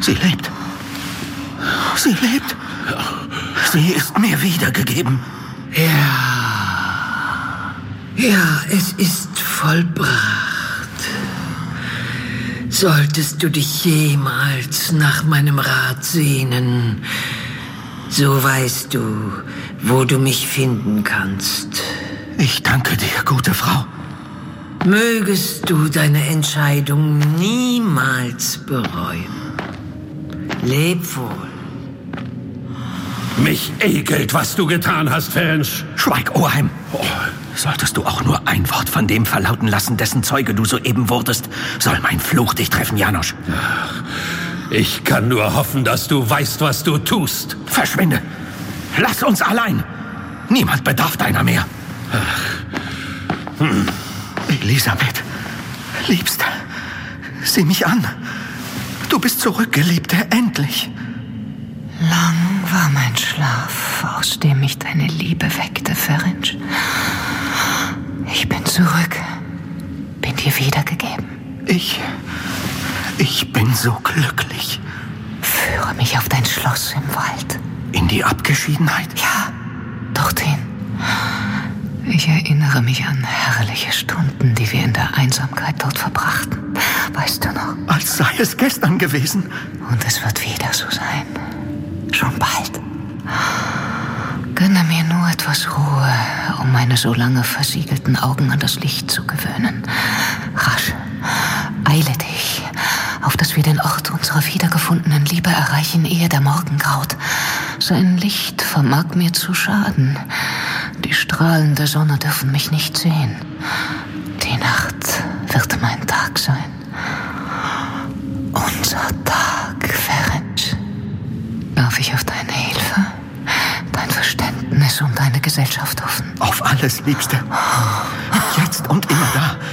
Sie lebt. Sie lebt. Sie ist mir wiedergegeben. Ja, es ist vollbracht. Solltest du dich jemals nach meinem Rat sehnen, so weißt du, wo du mich finden kannst. Ich danke dir, gute Frau. Mögest du deine Entscheidung niemals bereuen. Leb wohl. Mich ekelt, was du getan hast, Ferenc. Schweig, Oheim. Solltest du auch nur ein Wort von dem verlauten lassen, dessen Zeuge du soeben wurdest, soll mein Fluch dich treffen, Janosch. Ich kann nur hoffen, dass du weißt, was du tust. Verschwinde. Lass uns allein. Niemand bedarf deiner mehr. Elisabeth, Liebste, sieh mich an. Du bist zurück, Geliebte, endlich. Lang war mein Schlaf, aus dem mich deine Liebe weckte, Ferenc. Ich bin zurück, bin dir wiedergegeben. Ich bin so glücklich. Führe mich auf dein Schloss im Wald. In die Abgeschiedenheit? Ja, dorthin. Ich erinnere mich an herrliche Stunden, die wir in der Einsamkeit dort verbrachten. Weißt du noch? Als sei es gestern gewesen. Und es wird wieder so sein. Schon bald. Gönne mir nur etwas Ruhe, um meine so lange versiegelten Augen an das Licht zu gewöhnen. Rasch, eile dich, auf dass wir den Ort unserer wiedergefundenen Liebe erreichen, ehe der Morgen graut. Sein Licht vermag mir zu schaden. Die Strahlen der Sonne dürfen mich nicht sehen. Die Nacht wird mein Tag sein. Unser Tag, Ferenc. Darf ich auf deine Hilfe, dein Verständnis und deine Gesellschaft hoffen? Auf alles, Liebste. Jetzt und immer da,